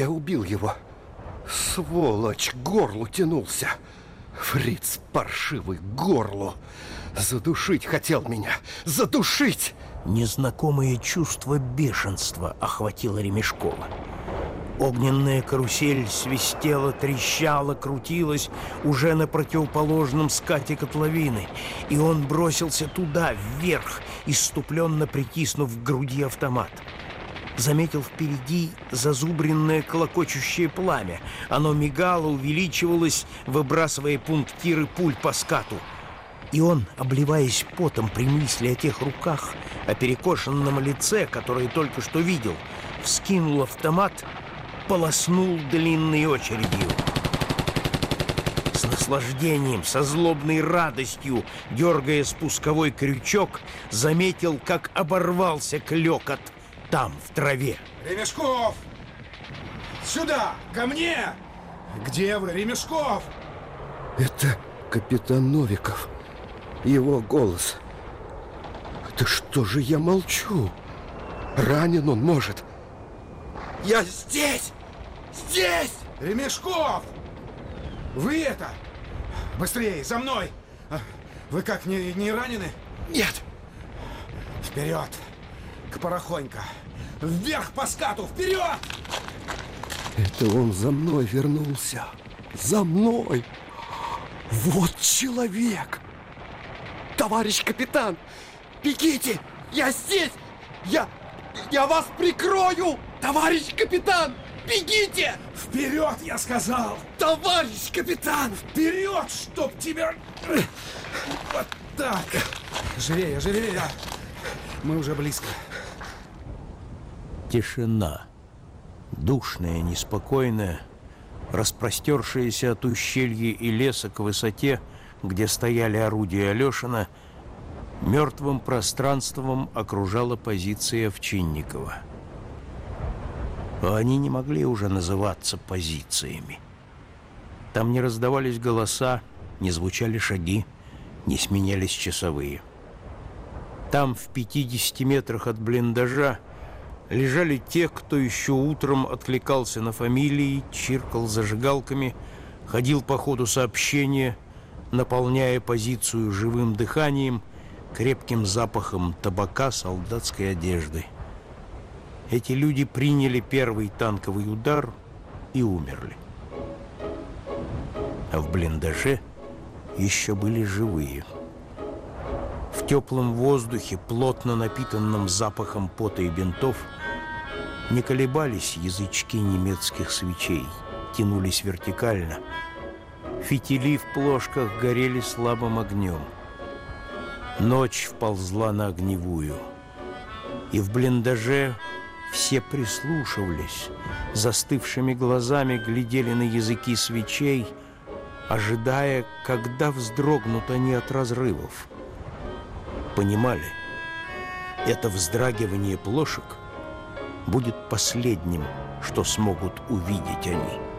Я убил его. Сволочь, к горлу тянулся. Фриц паршивый, к горлу. Задушить хотел меня. Задушить! Незнакомое чувство бешенства охватило Ремешкова. Огненная карусель свистела, трещала, крутилась уже на противоположном скате котловины, и он бросился туда, вверх, исступленно притиснув к груди автомат. Заметил впереди зазубренное клокочущее пламя. Оно мигало, увеличивалось, выбрасывая пунктиры пуль по скату. И он, обливаясь потом при мысли о тех руках, о перекошенном лице, которое только что видел, вскинул автомат, полоснул длинной очередью. С наслаждением, со злобной радостью, дергая спусковой крючок, заметил, как оборвался клёкот там, в траве. Ремешков! Сюда! Ко мне! Где вы, Ремешков? Это капитан Новиков. Его голос. Да что же я молчу? Ранен он, может. Я здесь! Здесь! Ремешков! Вы это! Быстрее, за мной! Вы как, не ранены? Нет! Вперед! К Порохонько! Вверх по скату! Вперед! Это он за мной вернулся. За мной! Вот человек! Товарищ капитан! Бегите! Я здесь! Я вас прикрою! Товарищ капитан! Бегите! Вперед, я сказал! Товарищ капитан! Вперед, чтоб тебя... Вот так! Живее, живее! Мы уже близко. Тишина. Душная, неспокойная, распростершаяся от ущелья и леса к высоте, где стояли орудия Алешина, мертвым пространством окружала позиция Овчинникова. Они не могли уже называться позициями. Там не раздавались голоса, не звучали шаги, не сменялись часовые. Там, в 50 метрах от блиндажа, лежали те, кто еще утром откликался на фамилии, чиркал зажигалками, ходил по ходу сообщения, наполняя позицию живым дыханием, крепким запахом табака, солдатской одежды. Эти люди приняли первый танковый удар и умерли. А в блиндаже еще были живые. В теплом воздухе, плотно напитанном запахом пота и бинтов, не колебались язычки немецких свечей, тянулись вертикально. Фитили в плошках горели слабым огнем. Ночь вползла на огневую, и в блиндаже все прислушивались, застывшими глазами глядели на языки свечей, ожидая, когда вздрогнут они от разрывов. Понимали, это вздрагивание плошек будет последним, что смогут увидеть они.